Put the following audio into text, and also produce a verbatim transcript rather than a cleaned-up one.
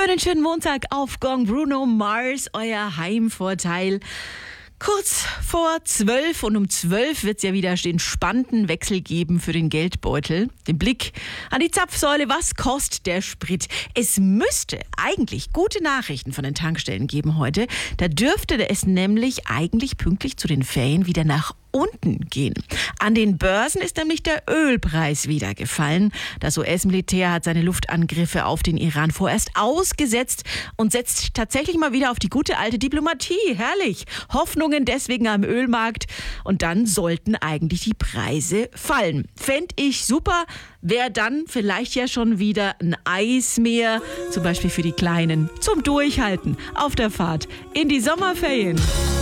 Schönen, schönen Montag auf Gong. Bruno Mars, euer Heimvorteil. Kurz vor zwölf und um zwölf wird es ja wieder den spannenden Wechsel geben für den Geldbeutel. Den Blick an die Zapfsäule, was kostet der Sprit? Es müsste eigentlich gute Nachrichten von den Tankstellen geben heute. Da dürfte es nämlich eigentlich pünktlich zu den Ferien wieder nach unten gehen. An den Börsen ist nämlich der Ölpreis wieder gefallen. Das U S-Militär hat seine Luftangriffe auf den Iran vorerst ausgesetzt und setzt tatsächlich mal wieder auf die gute alte Diplomatie. Herrlich. Hoffnungen deswegen am Ölmarkt. Und dann sollten eigentlich die Preise fallen. Fänd ich super. Wäre dann vielleicht ja schon wieder ein Eis mehr. Zum Beispiel für die Kleinen. Zum Durchhalten auf der Fahrt in die Sommerferien.